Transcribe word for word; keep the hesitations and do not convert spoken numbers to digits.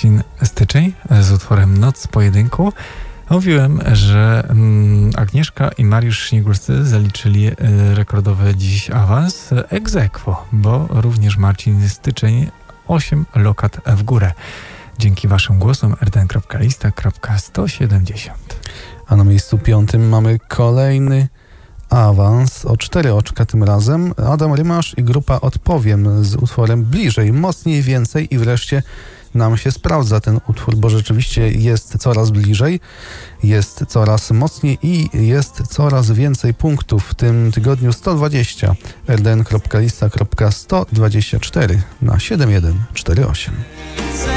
Marcin Styczeń z utworem Noc Pojedynku. Mówiłem, że mm, Agnieszka i Mariusz Śniegulscy zaliczyli y, rekordowy dziś awans ex aequo, bo również Marcin Styczeń osiem lokat w górę. Dzięki waszym głosom r d n kropka lista kropka sto siedemdziesiąt. A na miejscu piątym mamy kolejny awans o cztery oczka tym razem. Adam Rymasz i grupa Odpowiem z utworem Bliżej, Mocniej, Więcej i wreszcie nam się sprawdza ten utwór, bo rzeczywiście jest coraz bliżej, jest coraz mocniej i jest coraz więcej punktów. W tym tygodniu sto dwadzieścia. r d n kropka lista kropka sto dwadzieścia cztery na siedem jeden cztery osiem.